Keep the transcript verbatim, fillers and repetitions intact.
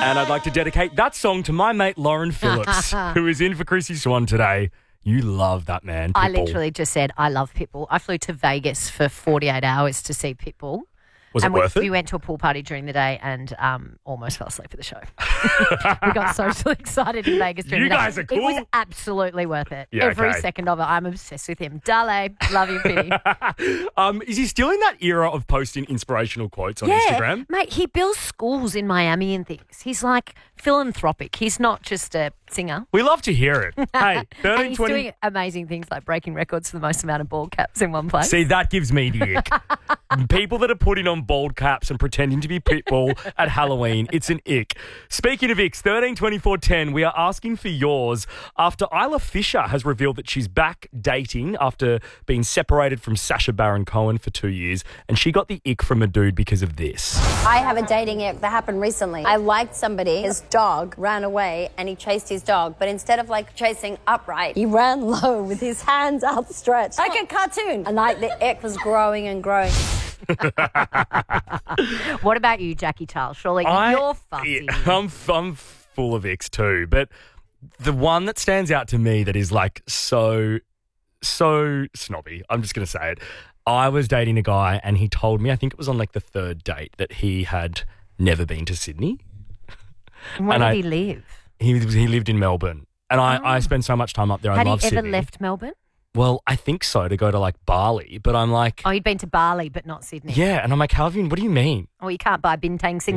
And I'd like to dedicate that song to my mate Lauren Phillips, who is in for Chrissy Swan today. You love that man, Pitbull. I literally just said, I love Pitbull. I flew to Vegas for forty-eight hours to see Pitbull. Was and it worth we, it? We went to a pool party during the day and um, almost fell asleep at the show. We got so, so excited in Vegas during You the day. guys are cool. It was absolutely worth it. Yeah, Every okay. second of it. I'm obsessed with him. Dale, love you, Pitty. um, is he still in that era of posting inspirational quotes on yeah, Instagram? mate, he builds schools in Miami and things. He's like philanthropic. He's not just a singer. We love to hear it. Hey, And thirteen he's twenty. doing amazing things like breaking records for the most amount of bald caps in one place. See, that gives me the ick. People that are putting on bald caps and pretending to be Pitbull at Halloween, it's an ick. Speaking of icks, thirteen twenty-four ten, we are asking for yours after Isla Fisher has revealed that she's back dating after being separated from Sacha Baron Cohen for two years, and she got the ick from a dude because of this. I have a dating ick that happened recently. I liked somebody, his dog ran away and he chased his dog, but instead of like chasing upright, he ran low with his hands outstretched like a cartoon. And like the ick was growing and growing. What about you, Jackie Charles? Surely I- you're fussy. Yeah, I'm, I'm full of icks too, but the one that stands out to me that is like so, so snobby, I'm just going to say it. I was dating a guy and he told me, I think it was on like the third date, that he had never been to Sydney. Where and did I- he live? He, he lived in Melbourne. And I, Oh. I spend so much time up there. I Had love he ever Sydney. left Melbourne? Well, I think so, to go to like Bali. But I'm like, Oh, he'd been to Bali, but not Sydney. yeah. And I'm like, Calvin, what do you mean? Oh, you can't buy Bintang Singapore.